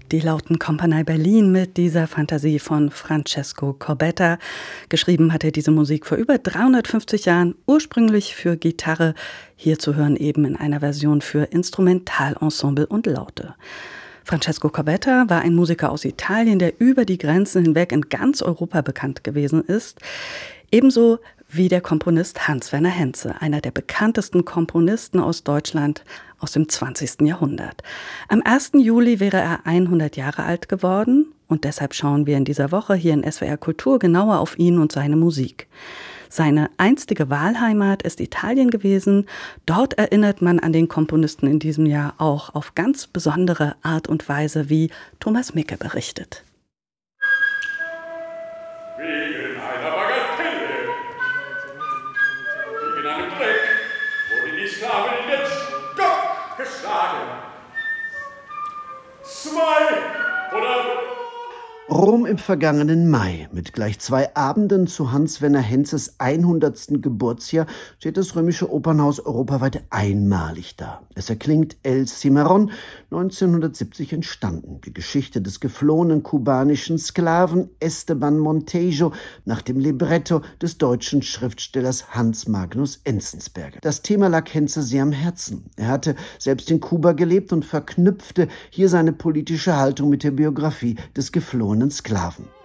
Die Lautenkompanie Berlin mit dieser Fantasie von Francesco Corbetta. Geschrieben hat er diese Musik vor über 350 Jahren, ursprünglich für Gitarre, hier zu hören eben in einer Version für Instrumentalensemble und Laute. Francesco Corbetta war ein Musiker aus Italien, der über die Grenzen hinweg in ganz Europa bekannt gewesen ist. Ebenso wie der Komponist Hans-Werner Henze, einer der bekanntesten Komponisten aus Deutschland aus dem 20. Jahrhundert. Am 1. Juli wäre er 100 Jahre alt geworden und deshalb schauen wir in dieser Woche hier in SWR Kultur genauer auf ihn und seine Musik. Seine einstige Wahlheimat ist Italien gewesen. Dort erinnert man an den Komponisten in diesem Jahr auch auf ganz besondere Art und Weise, wie Thomas Micke berichtet. Wegen einer Bagatelle, wegen einem Dreck, wurde die Sklavin in den Stock geschlagen. 2 oder... Rom im vergangenen Mai. Mit gleich 2 Abenden zu Hans-Werner Henzes 100. Geburtsjahr steht das Römische Opernhaus europaweit einmalig da. Es erklingt El Cimarron, 1970 entstanden. Die Geschichte des geflohenen kubanischen Sklaven Esteban Montejo nach dem Libretto des deutschen Schriftstellers Hans Magnus Enzensberger. Das Thema lag Henze sehr am Herzen. Er hatte selbst in Kuba gelebt und verknüpfte hier seine politische Haltung mit der Biografie des geflohenen Sklaven.